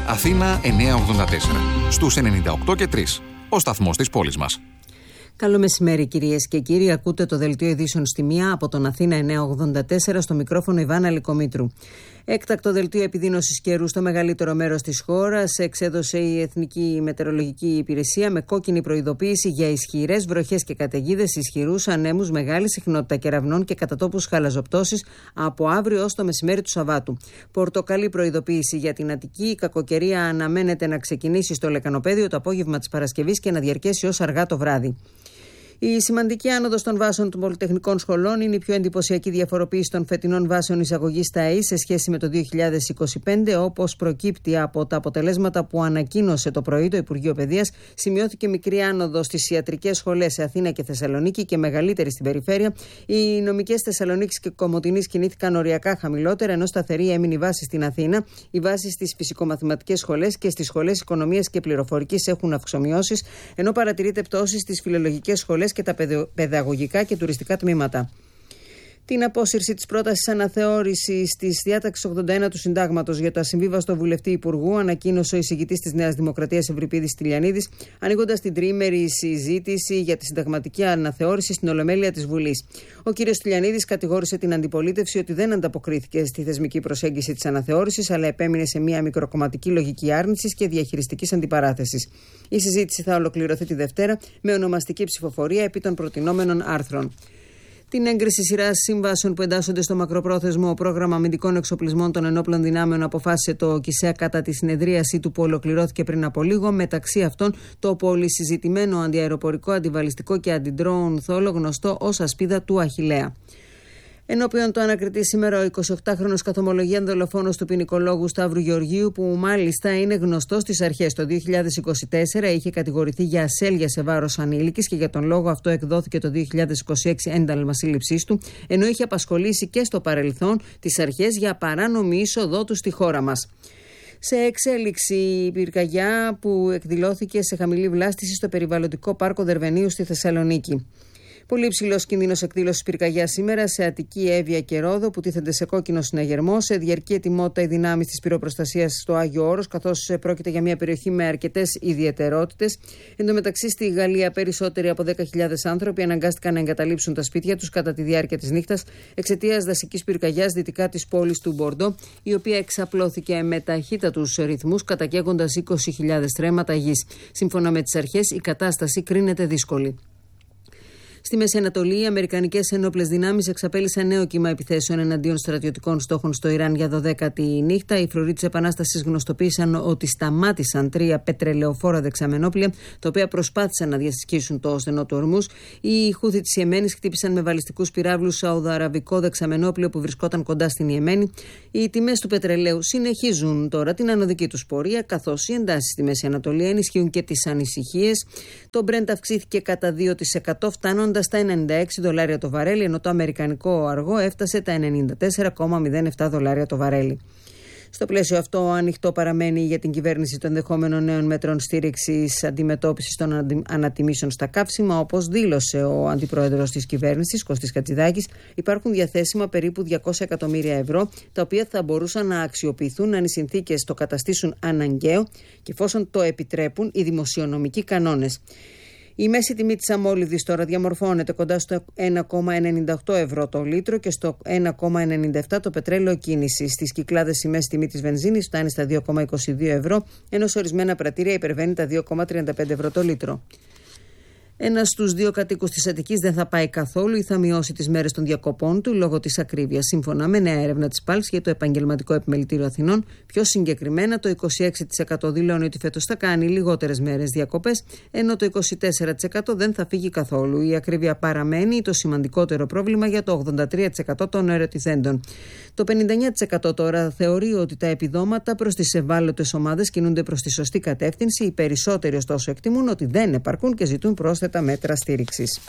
Αθήνα 984. Στους 98 και 3. Ο σταθμός της πόλης μας. Καλό μεσημέρι, κυρίες και κύριοι. Ακούτε το δελτίο ειδήσεων στη μία από τον Αθήνα 984, στο μικρόφωνο Ιβάνα Λικομήτρου. Έκτακτο δελτίο επιδείνωσης καιρού στο μεγαλύτερο μέρος της χώρας εξέδωσε η Εθνική Μετεωρολογική Υπηρεσία με κόκκινη προειδοποίηση για ισχυρές βροχές και καταιγίδες, ισχυρούς ανέμους, μεγάλη συχνότητα κεραυνών και κατά τόπους χαλαζοπτώσεις από αύριο ως το μεσημέρι του Σαββάτου. Πορτοκαλί προειδοποίηση για την Αττική. Η κακοκαιρία αναμένεται να ξεκινήσει στο Λεκανοπέδιο το απόγευμα της Παρασκευής και να διαρκέσει ως αργά το βράδυ. Η σημαντική άνοδος των βάσεων των πολυτεχνικών σχολών είναι η πιο εντυπωσιακή διαφοροποίηση των φετινών βάσεων ιαγωγής στα ΑΕΗ σε σχέση με το 2025, όπως προκύπτει από τα αποτελέσματα που ανακοίνωσε το πρωί το Υπουργείο Παιδείας. Σημειώθηκε μικρή άνοδος στις ιατρικές σχολές σε Αθήνα και Θεσσαλονίκη και μεγαλύτερη στην περιφέρεια. Οι νομικές Θεσσαλονίκης και Κομοτηνής κινήθηκαν οριακά χαμηλότερα, ενώ σταθερή έμεινε η βάση στην Αθήνα. Οι βάσεις στις φυσικομαθηματικές σχολές και στις σχολές οικονομίας και πληροφορικής έχουν αυξομειώσεις, ενώ παρατηρείται πτώση στις φιλολογικές σχολές και τα παιδαγωγικά και τουριστικά τμήματα. Την απόσυρση της πρότασης αναθεώρησης της διάταξης 81 του Συντάγματος για το ασυμβίβαστο βουλευτή Υπουργού ανακοίνωσε ο εισηγητής της Νέας Δημοκρατίας Ευρυπίδης Τηλιανίδης, ανοίγοντας την τριήμερη συζήτηση για τη συνταγματική αναθεώρηση στην Ολομέλεια της Βουλής. Ο κ. Τηλιανίδης κατηγόρησε την αντιπολίτευση ότι δεν ανταποκρίθηκε στη θεσμική προσέγγιση της αναθεώρησης, αλλά επέμεινε σε μια μικροκομματική λογική άρνησης και διαχειριστικής αντιπαράθεσης. Η συζήτηση θα ολοκληρωθεί τη Δευτέρα με ονομαστική ψηφοφορία επί των προτινόμενων άρθρων. Την έγκριση σειράς συμβάσεων που εντάσσονται στο μακροπρόθεσμο πρόγραμμα αμυντικών εξοπλισμών των ενόπλων δυνάμεων αποφάσισε το ΚΙΣΕΑ κατά τη συνεδρίασή του που ολοκληρώθηκε πριν από λίγο. Μεταξύ αυτών, το πολυσυζητημένο αντιαεροπορικό, αντιβαλιστικό και αντιντρόουν θόλο, γνωστό ως ασπίδα του Αχιλλέα. Ενώπιον το ανακριτή σήμερα ο 28χρονος καθομολογίαν δολοφόνος του ποινικολόγου Σταύρου Γεωργίου, που μάλιστα είναι γνωστός στις αρχές. Το 2024 είχε κατηγορηθεί για ασέλγεια σε βάρος ανήλικης και για τον λόγο αυτό εκδόθηκε το 2026 ένταλμα σύλληψής του, ενώ είχε απασχολήσει και στο παρελθόν τις αρχές για παράνομη είσοδό του στη χώρα μας. Σε εξέλιξη η πυρκαγιά που εκδηλώθηκε σε χαμηλή βλάστηση στο περιβαλλοντικό πάρκο Δερβενίου στη Θεσσαλονίκη. Πολύ υψηλός κίνδυνος εκδήλωσης πυρκαγιάς σήμερα σε Αττική, Εύβοια και Ρόδο που τίθενται σε κόκκινο συναγερμό. Σε διαρκή ετοιμότητα οι δυνάμεις της πυροπροστασίας στο Άγιο Όρος, καθώς πρόκειται για μια περιοχή με αρκετές ιδιαιτερότητες. Εν τω μεταξύ, στη Γαλλία περισσότεροι από 10.000 άνθρωποι αναγκάστηκαν να εγκαταλείψουν τα σπίτια τους κατά τη διάρκεια της νύχτας εξαιτίας δασικής πυρκαγιάς δυτικά της πόλης του Μπορντό, η οποία εξαπλώθηκε με ταχύτατους ρυθμούς, κατακαίγοντας 20.000 στρέμματα γης. Σύμφωνα με τις αρχές, η κατάσταση κρίνεται δύσκολη. Στη Μέση Ανατολή, οι αμερικανικές ενόπλες δυνάμεις εξαπέλυσαν νέο κύμα επιθέσεων εναντίον στρατιωτικών στόχων στο Ιράν για 12η νύχτα. Οι φρουροί της Επανάστασης γνωστοποίησαν ότι σταμάτησαν 3 πετρελαιοφόρα δεξαμενόπλια, τα οποία προσπάθησαν να διασχίσουν το στενό του Ορμούς. Οι Χούθι της Ιεμένης χτύπησαν με βαλιστικούς πυράβλους σαουδοαραβικό δεξαμενόπλιο που βρισκόταν κοντά στην Ιεμένη. Οι τιμές του πετρελαίου συνεχίζουν τώρα την ανωδική τους πορεία, καθώς οι εντάσεις στη Μέση Ανατολή ενισχύουν και τις ανησυχίες. Το Brent αυξήθηκε κατά 2%, φτάνοντας στα $96 το βαρέλι, ενώ το αμερικανικό αργό έφτασε τα $94,07 το βαρέλι. Στο πλαίσιο αυτό, ανοιχτό παραμένει για την κυβέρνηση των ενδεχόμενων νέων μέτρων στήριξης αντιμετώπισης των ανατιμήσεων στα καύσιμα. Όπως δήλωσε ο αντιπρόεδρος της κυβέρνησης, Κωστής Κατσιδάκης, υπάρχουν διαθέσιμα περίπου 200 εκατομμύρια ευρώ, τα οποία θα μπορούσαν να αξιοποιηθούν αν οι συνθήκες το καταστήσουν αναγκαίο και εφόσον το επιτρέπουν οι δημοσιονομικοί κανόνες. Η μέση τιμή της αμόλυδης τώρα διαμορφώνεται κοντά στο 1,98 ευρώ το λίτρο και στο 1,97 το πετρέλαιο κίνησης. Στις Κυκλάδες η μέση τιμή της βενζίνης φτάνει στα 2,22 ευρώ, ενώ σε ορισμένα πρατήρια υπερβαίνει τα 2,35 ευρώ το λίτρο. Ένας στους 2 κατοίκους της Αττικής δεν θα πάει καθόλου ή θα μειώσει τις μέρες των διακοπών του λόγω της ακρίβειας. Σύμφωνα με νέα έρευνα της ΠΑΛΣ για το Επαγγελματικό Επιμελητήριο Αθηνών, πιο συγκεκριμένα το 26% δηλώνει ότι φέτος θα κάνει λιγότερες μέρες διακοπές, ενώ το 24% δεν θα φύγει καθόλου. Η ακρίβεια παραμένει το σημαντικότερο πρόβλημα για το 83% των ερωτηθέντων. Το 59% τώρα θεωρεί ότι τα επιδόματα προς τις ευάλωτες ομάδες κινούνται προς τη σωστή κατεύθυνση. Οι περισσότεροι, ωστόσο, εκτιμούν ότι δεν επαρκούν και ζητούν πρόσθετα μέτρα στήριξης.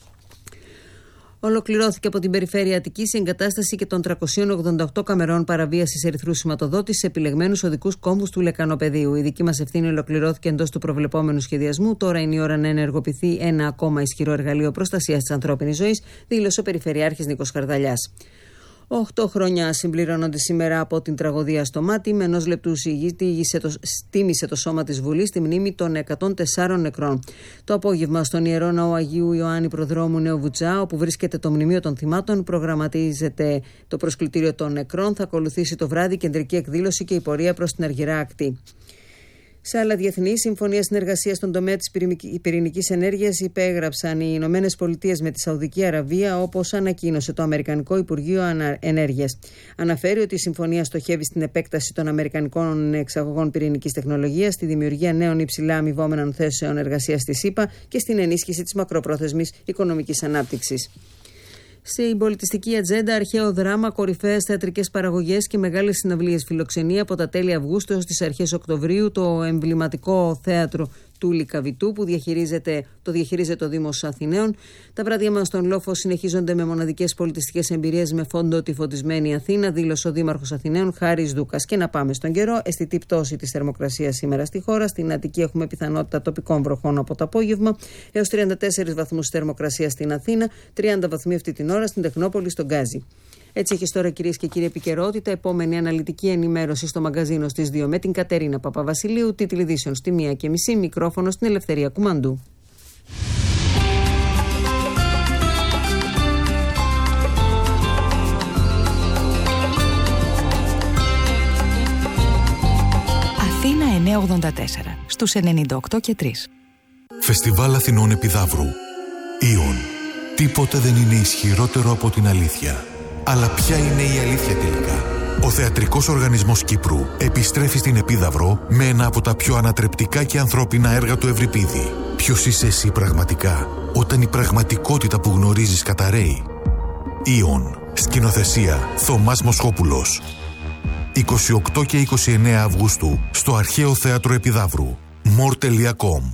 Ολοκληρώθηκε από την περιφέρεια Αττικής η εγκατάσταση και των 388 καμερών παραβίασης ερυθρού σηματοδότης σε επιλεγμένους οδικούς κόμβους του Λεκανοπεδίου. Η δική μας ευθύνη ολοκληρώθηκε εντός του προβλεπόμενου σχεδιασμού. Τώρα είναι η ώρα να ενεργοποιηθεί ένα ακόμα ισχυρό εργαλείο προστασίας της ανθρώπινης ζωής, δήλωσε ο Περιφερειάρχης Νίκος Χαρδαλιάς. 8 χρόνια συμπληρώνονται σήμερα από την τραγωδία στο Μάτι. Με ενός λεπτού συγγύτη τίμησε το σώμα της Βουλής στη μνήμη των 104 νεκρών. Το απόγευμα στον Ιερό Ναό Αγίου Ιωάννη Προδρόμου Νέου Βουτσά, όπου βρίσκεται το μνημείο των θυμάτων, προγραμματίζεται το προσκλητήριο των νεκρών. Θα ακολουθήσει το βράδυ κεντρική εκδήλωση και η πορεία προς την Αργυρά Ακτή. Σε άλλα διεθνή, συμφωνία συνεργασίας στον τομέα της πυρηνικής ενέργειας υπέγραψαν οι Ηνωμένες Πολιτείες με τη Σαουδική Αραβία, όπως ανακοίνωσε το Αμερικανικό Υπουργείο Ενέργειας. Αναφέρει ότι η συμφωνία στοχεύει στην επέκταση των αμερικανικών εξαγωγών πυρηνικής τεχνολογίας, στη δημιουργία νέων υψηλά αμοιβόμενων θέσεων εργασίας στη ΣΥΠΑ και στην ενίσχυση της μακροπρόθεσμης οικονομικής ανάπτυξης. Στην πολιτιστική ατζέντα, αρχαίο δράμα, κορυφαίες θεατρικές παραγωγές και μεγάλες συναυλίες φιλοξενεί από τα τέλη Αυγούστου έως τις αρχές Οκτωβρίου το εμβληματικό θέατρο του Λυκαβητού που διαχειρίζεται ο Δήμος Αθηναίων. Τα βράδια μας στον Λόφο συνεχίζονται με μοναδικές πολιτιστικές εμπειρίες με φόντο τη φωτισμένη Αθήνα, δήλωσε ο Δήμαρχος Αθηναίων Χάρης Δούκας. Και να πάμε στον καιρό. Αισθητή πτώση της θερμοκρασίας σήμερα στη χώρα. Στην Αττική έχουμε πιθανότητα τοπικών βροχών από το απόγευμα, έως 34 βαθμούς θερμοκρασία στην Αθήνα, 30 βαθμοί αυτή την ώρα στην Τεχνόπολη, στον Γκάζι. Έτσι έχεις τώρα, κυρίες και κύριοι, επικαιρότητα. Επόμενη αναλυτική ενημέρωση στο μαγκαζίνο στις 2 με την Κατερίνα Παπαβασιλείου. Τίτλοι ειδήσεων στη 1:30. Μικρόφωνο στην Ελευθερία Κουμαντού. Αθήνα 984 στους 98,3. Φεστιβάλ Αθηνών Επιδαύρου. Ιον. Τίποτε δεν είναι ισχυρότερο από την αλήθεια. Αλλά ποια είναι η αλήθεια τελικά? Ο Θεατρικός Οργανισμός Κύπρου επιστρέφει στην Επίδαυρο με ένα από τα πιο ανατρεπτικά και ανθρώπινα έργα του Ευρυπίδη. Ποιος είσαι εσύ πραγματικά, όταν η πραγματικότητα που γνωρίζεις καταρρέει? Ιον. Σκηνοθεσία Θωμάς Μοσχόπουλος. 28 και 29 Αυγούστου στο Αρχαίο Θέατρο Επιδαύρου. more.com.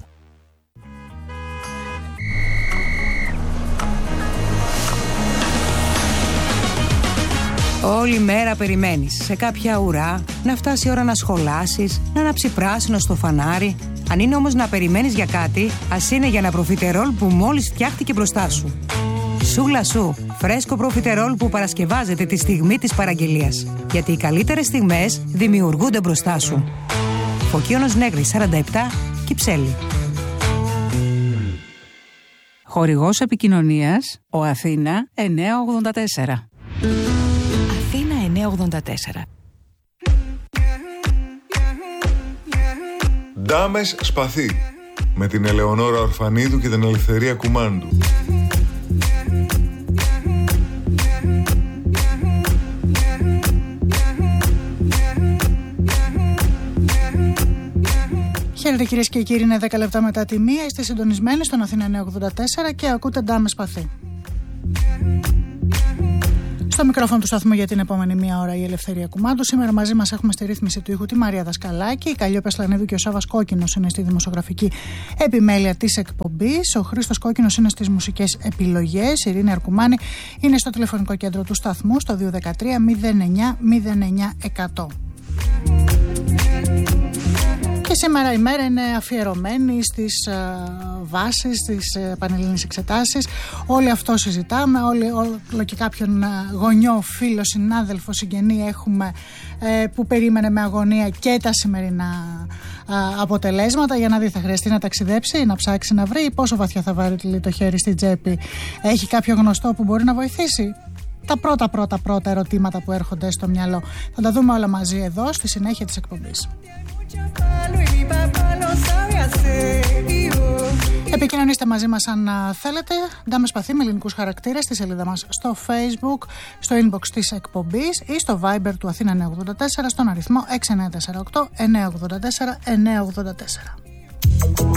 Όλη μέρα περιμένεις σε κάποια ουρά να φτάσει η ώρα να σχολάσεις, να ανάψει πράσινο στο φανάρι. Αν είναι όμως να περιμένεις για κάτι, ας είναι για ένα προφιτερόλ που μόλις φτιάχτηκε μπροστά σου. Σούλα σου, φρέσκο προφιτερόλ που παρασκευάζεται τη στιγμή της παραγγελίας. Γιατί οι καλύτερες στιγμές δημιουργούνται μπροστά σου. Φωκίωνος Νέγρης 47, Κυψέλη. Χορηγός επικοινωνίας, ο Αθήνα 984. Αθήνα 984. Ντάμες Σπαθί, με την Ελεονόρα Ορφανίδου και την Ελευθερία Κουμάντου. Χαίρετε κυρίες και κύριοι, είναι 10 λεπτά μετά τη 1. Είστε συντονισμένοι στον Αθήνα 984 και ακούτε Ντάμες Σπαθί. Στο μικρόφωνο του σταθμού για την επόμενη μία ώρα η Ελευθερία Κουμάντου. Σήμερα μαζί μας έχουμε στη ρύθμιση του ήχου τη Μαρία Δασκαλάκη, η Καλλιόπη Ασλανίδου και ο Σάββας Κόκκινος είναι στη δημοσιογραφική επιμέλεια της εκπομπής. Ο Χρήστος Κόκκινος είναι στις μουσικές επιλογές. Η Ειρήνη Αρκουμάνη είναι στο τηλεφωνικό κέντρο του σταθμού στο 213 09 09 100. Και σήμερα η μέρα είναι αφιερωμένη στις βάσεις, στις πανελλήνιες εξετάσεις. Όλοι αυτό συζητάμε, όλο και κάποιον γονιό, φίλο, συνάδελφο, συγγενή έχουμε που περίμενε με αγωνία και τα σημερινά αποτελέσματα για να δει θα χρειαστεί να ταξιδέψει, να ψάξει να βρει, πόσο βαθιά θα βάλει το χέρι στην τσέπη. Έχει κάποιο γνωστό που μπορεί να βοηθήσει? Τα πρώτα ερωτήματα που έρχονται στο μυαλό. Θα τα δούμε όλα μαζί εδώ στη συνέχεια της εκπομπής. Επικοινωνήστε μαζί μας αν θέλετε. Ντάμες Σπαθί με ελληνικούς χαρακτήρες στη σελίδα μας στο Facebook, στο inbox της εκπομπής ή στο Viber του Αθήνα 984 στον αριθμό 6948 984 984.